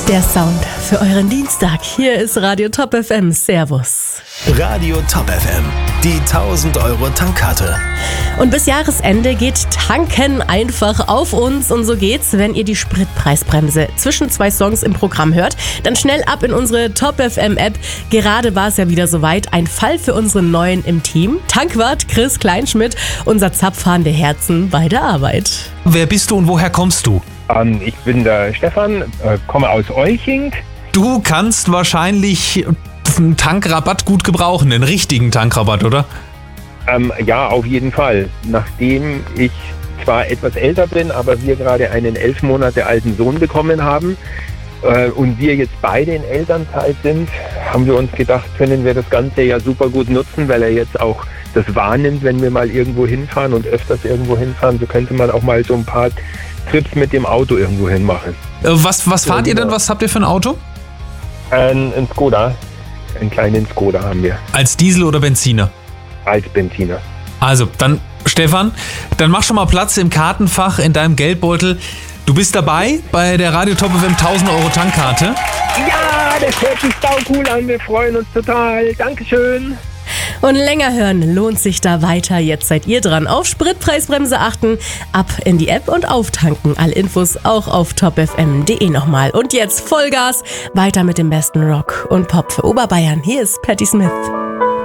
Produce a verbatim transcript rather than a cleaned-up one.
Der Sound für euren Dienstag. Hier ist Radio Top F M. Servus. Radio Top F M. Die tausend Euro Tankkarte. Und bis Jahresende geht Tanken einfach auf uns. Und so geht's, wenn ihr die Spritpreisbremse zwischen zwei Songs im Programm hört. Dann schnell ab in unsere Top F M App. Gerade war es ja wieder soweit. Ein Fall für unseren Neuen im Team. Tankwart Chris Kleinschmidt, unser Zapfhahn der Herzen bei der Arbeit. Wer bist du und woher kommst du? Ähm, ich bin der Stefan, äh, komme aus Euching. Du kannst wahrscheinlich einen Tankrabatt gut gebrauchen, einen richtigen Tankrabatt, oder? Ähm, ja, auf jeden Fall. Nachdem ich zwar etwas älter bin, aber wir gerade einen elf Monate alten Sohn bekommen haben äh, und wir jetzt beide in Elternzeit sind, haben wir uns gedacht, können wir das Ganze ja super gut nutzen, weil er jetzt auch das wahrnimmt, wenn wir mal irgendwo hinfahren und öfters irgendwo hinfahren. So könnte man auch mal so ein paar Trips mit dem Auto irgendwo hin machen. Äh, was, was fahrt ja, ihr denn? Was habt ihr für ein Auto? Ein, ein Skoda. Einen kleinen Skoda haben wir. Als Diesel oder Benziner? Als Benziner. Also, dann, Stefan, dann mach schon mal Platz im Kartenfach in deinem Geldbeutel. Du bist dabei bei der Radio Top F M tausend Euro Tankkarte. Ja, das hört sich sau cool an. Wir freuen uns total. Dankeschön. Und länger hören lohnt sich da weiter. Jetzt seid ihr dran. Auf Spritpreisbremse achten, ab in die App und auftanken. Alle Infos auch auf top f m punkt d e nochmal. Und jetzt Vollgas, weiter mit dem besten Rock und Pop für Oberbayern. Hier ist Patti Smith.